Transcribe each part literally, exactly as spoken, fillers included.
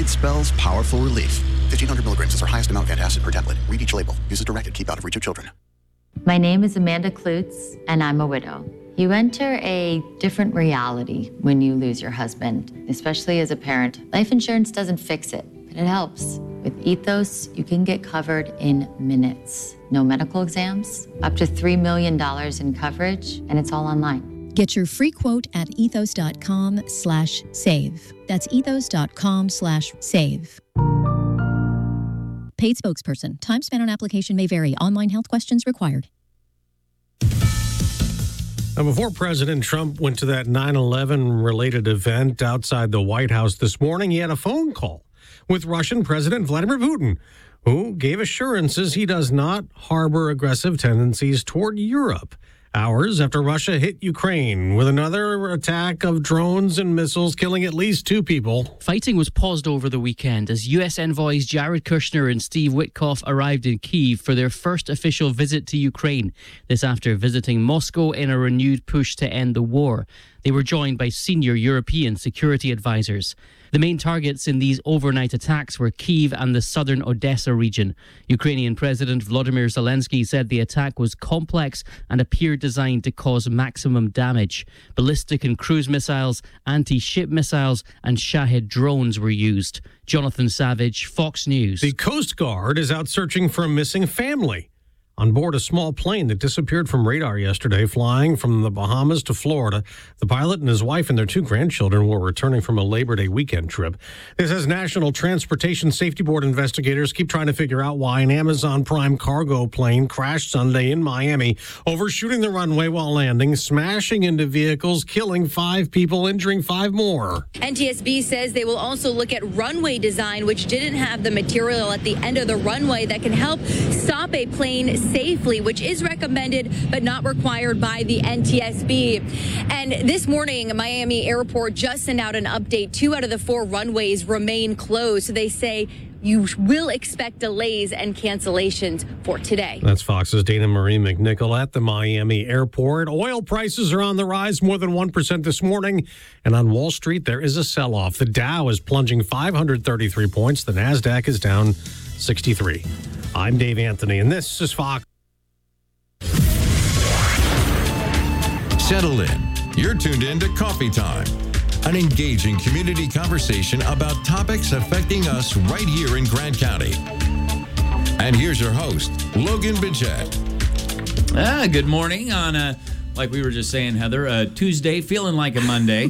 Glade spells powerful relief. fifteen hundred milligrams is our highest amount of antacid per tablet. Read each label. Use as directed. Keep out of reach of children. My name is Amanda Klutz, and I'm a widow. You enter a different reality when you lose your husband, especially as a parent. Life insurance doesn't fix it, but it helps. With Ethos, you can get covered in minutes. No medical exams, up to three million dollars in coverage, and it's all online. Get your free quote at ethos.com slash save. That's ethos.com slash save. Paid spokesperson. Time spent on application may vary. Online health questions required. Now, before President Trump went to that nine eleven related event outside the White House this morning, he had a phone call with Russian President Vladimir Putin, who gave assurances he does not harbor aggressive tendencies toward Europe. Hours after Russia hit Ukraine with another attack of drones and missiles, killing at least two people. Fighting was paused over the weekend as U S envoys Jared Kushner and Steve Witkoff arrived in Kyiv for their first official visit to Ukraine. This after visiting Moscow in a renewed push to end the war. They were joined by senior European security advisors. The main targets in these overnight attacks were Kyiv and the southern Odessa region. Ukrainian President Volodymyr Zelensky said the attack was complex and appeared designed to cause maximum damage. Ballistic and cruise missiles, anti-ship missiles, and Shahed drones were used. Jonathan Savage, Fox News. The Coast Guard is out searching for a missing family on board a small plane that disappeared from radar yesterday, flying from the Bahamas to Florida. The pilot and his wife and their two grandchildren were returning from a Labor Day weekend trip. This as National Transportation Safety Board investigators keep trying to figure out why an Amazon Prime cargo plane crashed Sunday in Miami, overshooting the runway while landing, smashing into vehicles, killing five people, injuring five more. N T S B says they will also look at runway design, which didn't have the material at the end of the runway that can help stop a plane safely, which is recommended but not required by the N T S B. And this morning, Miami Airport just sent out an update. Two out of the four runways remain closed. So they say you will expect delays and cancellations for today. That's Fox's Dana Marie McNichol at the Miami Airport. Oil prices are on the rise more than one percent this morning. And on Wall Street, there is a sell-off. The Dow is plunging five hundred thirty-three points. The NASDAQ is down sixty-three. I'm Dave Anthony, and this is Fox. Settle in. You're tuned in to Coffee Time, an engaging community conversation about topics affecting us right here in Grant County. And here's your host, Logan Bidget. Ah, good morning on a, like we were just saying, Heather, a Tuesday, feeling like a Monday,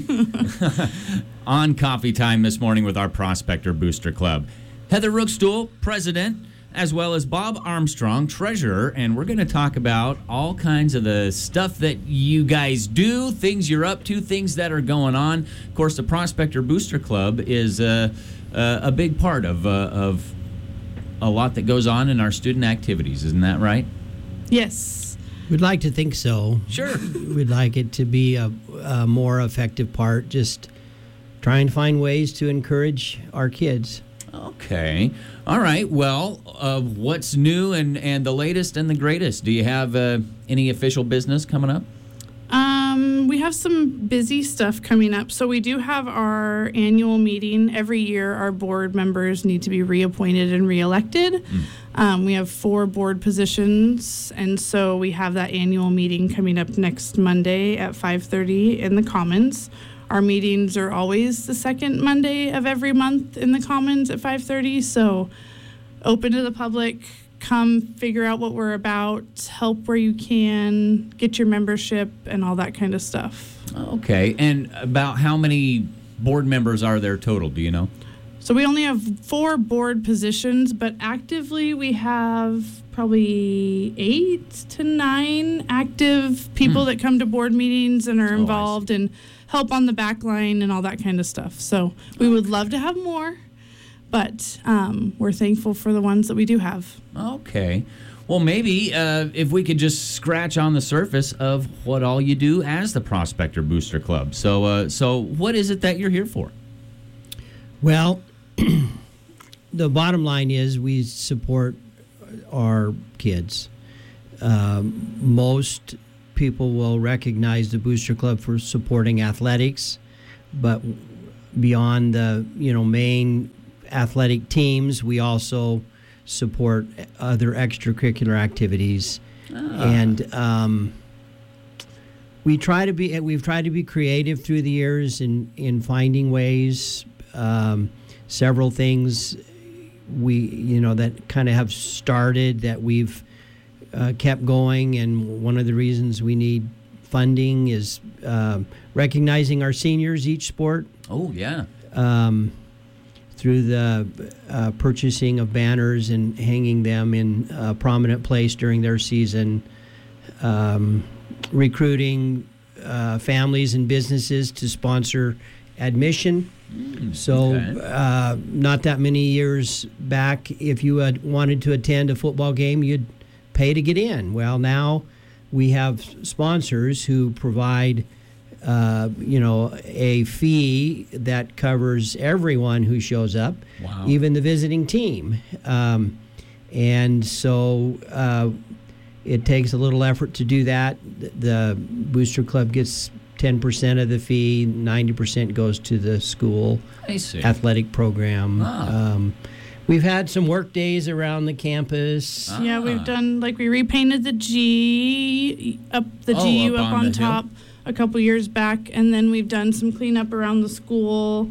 on Coffee Time this morning with our Prospector Booster Club. Heather Rookstool, president, as well as Bob Armstrong, treasurer, and we're going to talk about all kinds of the stuff that you guys do, things you're up to, things that are going on. Of course, the Prospector Booster Club is uh, uh, a big part of, uh, of a lot that goes on in our student activities. Isn't that right? Yes. We'd like to think so. Sure. We'd like it to be a, a more effective part, just trying to find ways to encourage our kids. Okay. All right. Well, uh, what's new and, and the latest and the greatest? Do you have uh, any official business coming up? Um, we have some busy stuff coming up. So we do have our annual meeting. Every year, our board members need to be reappointed and reelected. Mm. Um, we have four board positions, and so we have that annual meeting coming up next Monday at five thirty in the Commons. Our meetings are always the second Monday of every month in the Commons at five thirty, so open to the public. Come figure out what we're about, help where you can, get your membership, and all that kind of stuff. Okay, and about how many board members are there total, do you know? So we only have four board positions, but actively we have probably eight to nine active people mm. that come to board meetings and are involved oh, and help on the back line and all that kind of stuff. So we would love to have more, but um, we're thankful for the ones that we do have. Okay. Well, maybe uh, if we could just scratch on the surface of what all you do as the Prospector Booster Club. So, uh, so what is it that you're here for? Well, the bottom line is we support our kids. Um, most people will recognize the Booster Club for supporting athletics, but beyond the you know main athletic teams. We also support other extracurricular activities, ah. and um, we try to be. We've tried to be creative through the years in in finding ways. Um, several things we you know that kind of have started that we've uh, kept going, and one of the reasons we need funding is uh, recognizing our seniors each sport. Oh yeah. Um, through the uh, purchasing of banners and hanging them in a prominent place during their season, um, recruiting uh, families and businesses to sponsor admission. Mm, so okay. uh, not that many years back, if you had wanted to attend a football game, you'd pay to get in. Well, now we have sponsors who provide Uh, you know, a fee that covers everyone who shows up, wow. even the visiting team. Um, and so uh, it takes a little effort to do that. The Booster Club gets ten percent of the fee, ninety percent goes to the school athletic program. Ah. Um, we've had some work days around the campus. Ah. Yeah, we've done, like, we repainted the G, up the oh, G U up up on, on top. Hill. A couple years back, and then we've done some cleanup around the school.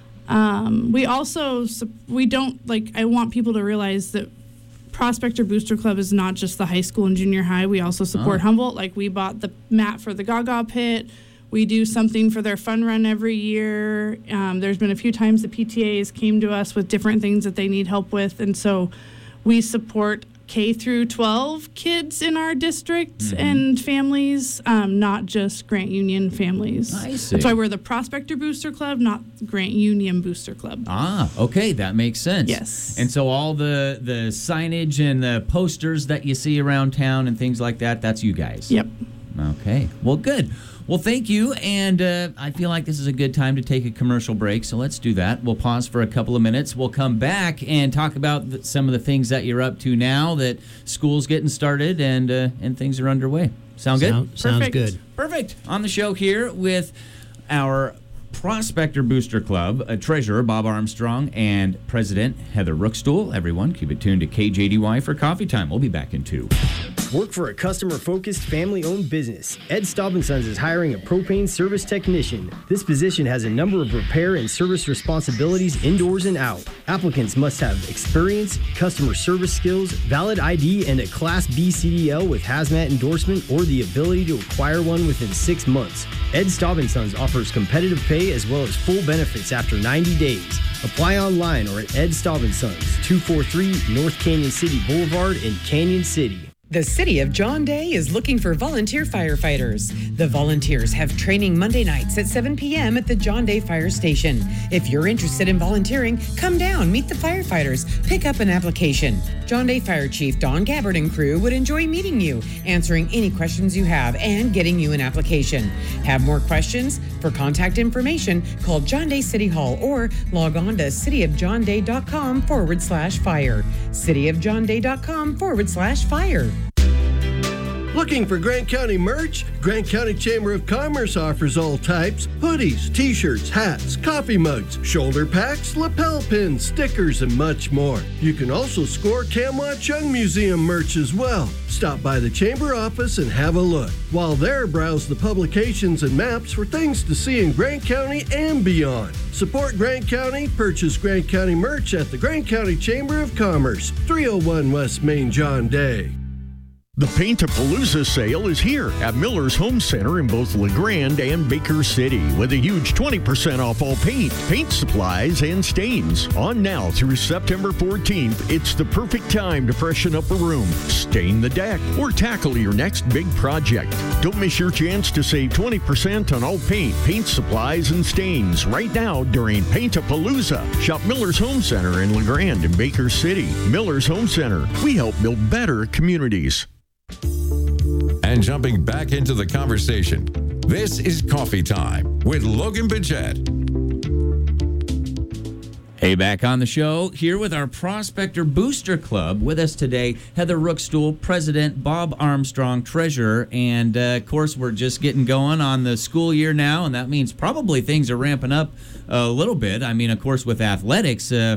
Um, we also, we don't, like, I want people to realize that Prospector Booster Club is not just the high school and junior high. We also support oh. Humboldt. Like, we bought the mat for the Gaga Pit. We do something for their fun run every year. Um, there's been a few times the P T As came to us with different things that they need help with, and so we support K through twelve kids in our district mm-hmm. and families, um, not just Grant Union families. I see. That's why we're the Prospector Booster Club, not Grant Union Booster Club. Ah, okay, that makes sense. Yes. And so all the, the signage and the posters that you see around town and things like that, that's you guys? Yep. Okay, well, good. Well, thank you, and uh, I feel like this is a good time to take a commercial break, so let's do that. We'll pause for a couple of minutes. We'll come back and talk about the, some of the things that you're up to now that school's getting started and uh, and things are underway. Sound good? Sound, sounds good. Perfect. On the show here with our Prospector Booster Club uh, treasurer, Bob Armstrong, and president, Heather Rookstool. Everyone, keep it tuned to K J D Y for Coffee Time. We'll be back in two. Work for a customer-focused, family-owned business. Ed Staub and Sons is hiring a propane service technician. This position has a number of repair and service responsibilities indoors and out. Applicants must have experience, customer service skills, valid I D, and a Class B C D L with hazmat endorsement or the ability to acquire one within six months. Ed Staub and Sons offers competitive pay as well as full benefits after ninety days. Apply online or at Ed Staub and Sons, two forty-three North Canyon City Boulevard in Canyon City. The City of John Day is looking for volunteer firefighters. The volunteers have training Monday nights at seven p.m. at the John Day Fire Station. If you're interested in volunteering, come down, meet the firefighters, pick up an application. John Day Fire Chief Don Gabbard and crew would enjoy meeting you, answering any questions you have, and getting you an application. Have more questions? For contact information, call John Day City Hall or log on to cityofjohnday.com forward slash fire. cityofjohnday.com forward slash fire. Looking for Grant County merch? Grant County Chamber of Commerce offers all types: hoodies, t-shirts, hats, coffee mugs, shoulder packs, lapel pins, stickers, and much more. You can also score Kamwah Chung Museum merch as well. Stop by the Chamber office and have a look. While there, browse the publications and maps for things to see in Grant County and beyond. Support Grant County, purchase Grant County merch at the Grant County Chamber of Commerce, three oh one West Main John Day. The Paint-A-Palooza sale is here at Miller's Home Center in both LeGrand and Baker City with a huge twenty percent off all paint, paint supplies, and stains. On now through September fourteenth, it's the perfect time to freshen up a room, stain the deck, or tackle your next big project. Don't miss your chance to save twenty percent on all paint, paint supplies, and stains right now during Paint-A-Palooza. Shop Miller's Home Center in LeGrand and Baker City. Miller's Home Center. We help build better communities. And jumping back into the conversation, this is Coffee Time with Logan Bidget. Hey, back on the show here with our Prospector Booster Club. With us today, Heather Rookstool, President, Bob Armstrong, Treasurer, and uh, of course, we're just getting going on the school year now, and that means probably things are ramping up a little bit. I mean, of course, with athletics, uh,